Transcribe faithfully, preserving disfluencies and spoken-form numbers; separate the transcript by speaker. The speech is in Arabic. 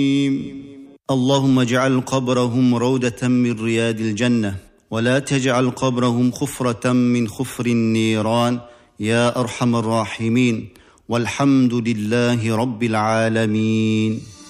Speaker 1: اللهم اجعل قبرهم روضة من رياض الجنة، ولا تجعل قبرهم خفرة من خفر النيران يا أرحم الراحمين، والحمد لله رب العالمين.